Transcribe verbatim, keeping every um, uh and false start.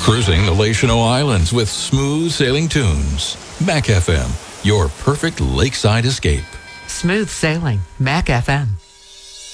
Cruising the Lachino Islands with smooth sailing tunes. Mac F M, your perfect lakeside escape. Smooth sailing, Mac F M.